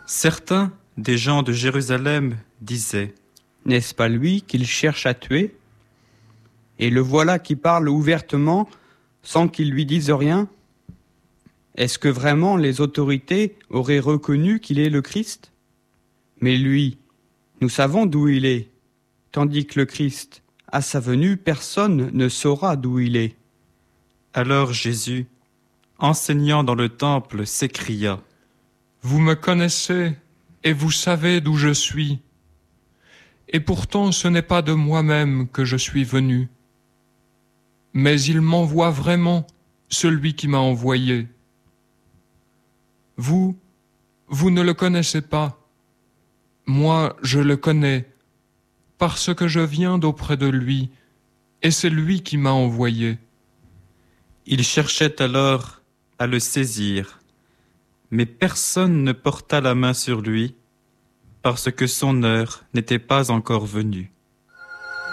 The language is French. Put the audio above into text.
Certains des gens de Jérusalem disaient: N'est-ce pas lui qu'il cherche à tuer? Et le voilà qui parle ouvertement sans qu'il lui dise rien? Est-ce que vraiment les autorités auraient reconnu qu'il est le Christ? Mais lui, nous savons d'où il est, tandis que le Christ, à sa venue, personne ne saura d'où il est. Alors Jésus, enseignant dans le temple, s'écria: Vous me connaissez et vous savez d'où je suis. Et pourtant ce n'est pas de moi-même que je suis venu. Mais il m'envoie vraiment, celui qui m'a envoyé. Vous ne le connaissez pas. Moi, je le connais, parce que je viens d'auprès de lui, et c'est lui qui m'a envoyé. Ils cherchaient alors à le saisir, mais personne ne porta la main sur lui, parce que son heure n'était pas encore venue.